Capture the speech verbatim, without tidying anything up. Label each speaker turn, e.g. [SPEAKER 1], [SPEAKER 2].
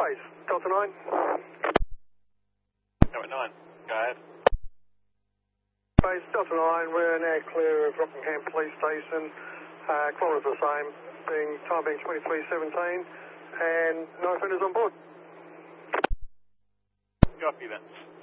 [SPEAKER 1] Base, Delta nine.
[SPEAKER 2] Delta nine, go ahead.
[SPEAKER 1] Base, Delta nine, we're now clear of Rockingham Police Station. Uh, kilometres the same, being time being twenty-three seventeen, and no offenders on board.
[SPEAKER 2] Copy that.